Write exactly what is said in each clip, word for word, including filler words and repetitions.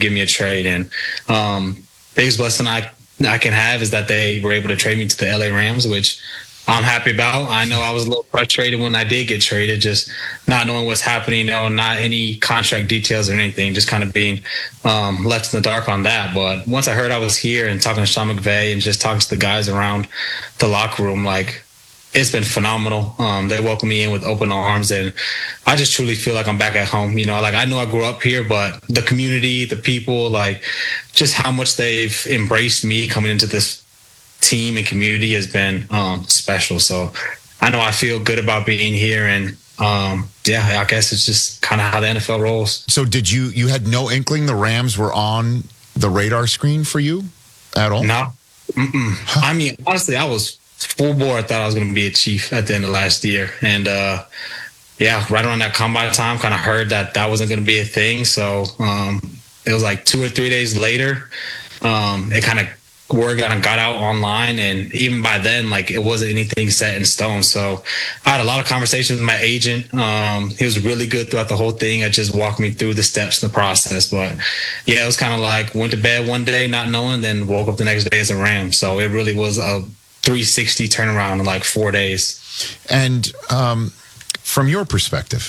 give me a trade. And um, biggest blessing I I can have is that they were able to trade me to the L A Rams, which I'm happy about. I know I was a little frustrated when I did get traded, just not knowing what's happening, you know, not any contract details or anything, just kind of being um, left in the dark on that. But once I heard I was here and talking to Sean McVay and just talking to the guys around the locker room, like, it's been phenomenal. Um, they welcome me in with open arms, and I just truly feel like I'm back at home. You know, like, I know I grew up here, but the community, the people, like, just how much they've embraced me coming into this team and community has been um, special. So I know I feel good about being here, and um, yeah, I guess it's just kind of how the N F L rolls. So did you, you had no inkling the Rams were on the radar screen for you at all? No. Huh. I mean, honestly, I was full board. I thought I was going to be a Chief at the end of last year. And uh, yeah, right around that combine time, kind of heard that that wasn't going to be a thing. So um, it was like two or three days later, um, it kind of, word kind of got out online, and even by then, like, it wasn't anything set in stone. So I had a lot of conversations with my agent. Um, he was really good throughout the whole thing. I just walked me through the steps in the process. But yeah, it was kind of like went to bed one day not knowing, then woke up the next day as a Ram. So it really was a three sixty turnaround in like four days. And um, from your perspective,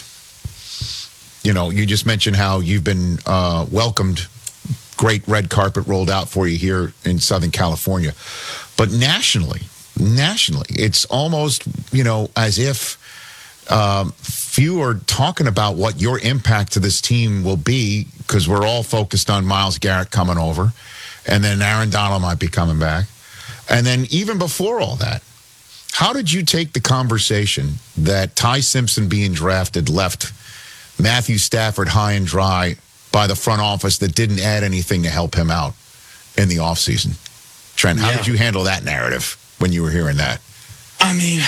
you know, you just mentioned how you've been uh, welcomed. Great red carpet rolled out for you here in Southern California. But nationally, nationally, it's almost, you know, as if um, few are talking about what your impact to this team will be, because we're all focused on Myles Garrett coming over, and then Aaron Donald might be coming back. And then even before all that, how did you take the conversation that Ty Simpson being drafted left Matthew Stafford high and dry by the front office that didn't add anything to help him out in the offseason? Trent, how yeah. did you handle that narrative when you were hearing that? I mean,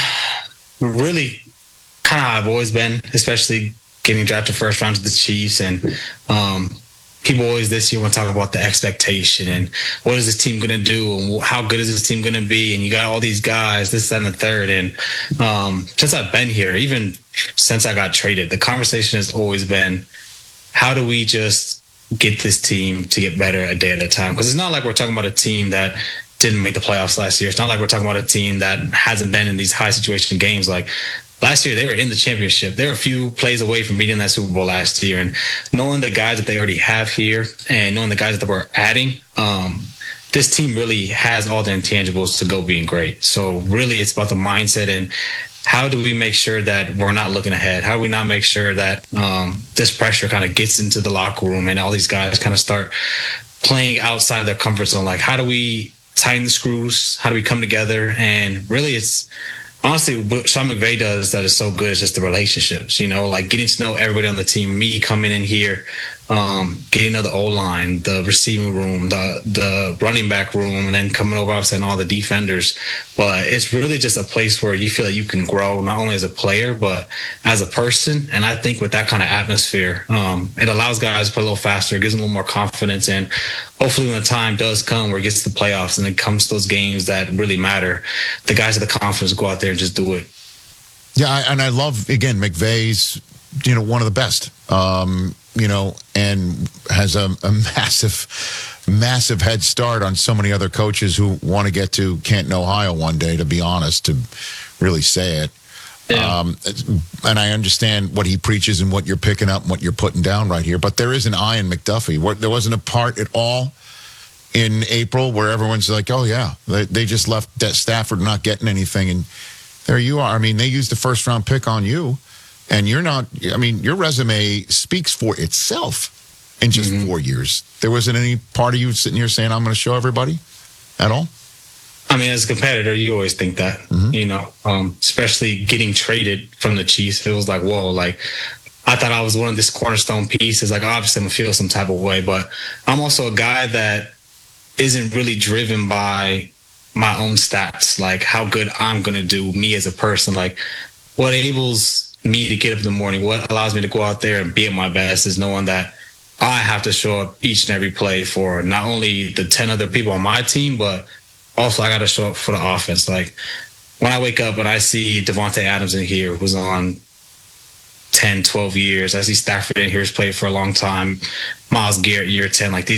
really kind of how I've always been, especially getting drafted first round to the Chiefs. And um, people always this year want to talk about the expectation and what is this team going to do and how good is this team going to be? And you got all these guys, this, that, and the third. And um, since I've been here, even since I got traded, the conversation has always been, how do we just get this team to get better a day at a time? Because it's not like we're talking about a team that didn't make the playoffs last year. It's not like we're talking about a team that hasn't been in these high situation games. Like last year, they were in the championship. They were a few plays away from beating that Super Bowl last year. And knowing the guys that they already have here and knowing the guys that we're adding, um, this team really has all the intangibles to go being great. So really, it's about the mindset and how do we make sure that we're not looking ahead? How do we not make sure that um, this pressure kind of gets into the locker room and all these guys kind of start playing outside their comfort zone? Like, how do we tighten the screws? How do we come together? And really, it's honestly what Sean McVay does that is so good is just the relationships, you know, like getting to know everybody on the team, me coming in here, um, getting to the O-line, the receiving room, the the running back room, and then coming over obviously and all the defenders. But it's really just a place where you feel that you can grow not only as a player, but as a person. And I think with that kind of atmosphere, um, it allows guys to play a little faster, gives them a little more confidence. And hopefully when the time does come where it gets to the playoffs and it comes to those games that really matter, the guys have the confidence to go out there and just do it. Yeah, and I love, again, McVay's, you know, one of the best. Um, you know, and has a, a massive, massive head start on so many other coaches who want to get to Canton, Ohio one day, to be honest, to really say it. Yeah. Um, and I understand what he preaches and what you're picking up and what you're putting down right here. But there is an eye in McDuffie. Where there wasn't a part at all in April where everyone's like, oh, yeah, they, they just left Stafford not getting anything. And there you are. I mean, they used the first round pick on you. And you're not, I mean, your resume speaks for itself in just mm-hmm. four years. There wasn't any part of you sitting here saying, I'm going to show everybody at all? I mean, as a competitor, you always think that, mm-hmm. you know, um, especially getting traded from the Chiefs. It was like, whoa, like, I thought I was one of this cornerstone pieces. Like, obviously, I'm going to feel some type of way. But I'm also a guy that isn't really driven by my own stats, like how good I'm going to do, me as a person. Like, what enables me to get up in the morning, what allows me to go out there and be at my best is knowing that I have to show up each and every play for not only the ten other people on my team, but also I got to show up for the offense. Like when I wake up and I see Davante Adams in here, who's on ten, twelve years. I see Stafford in here, who's played for a long time. Myles Garrett, year ten. Like these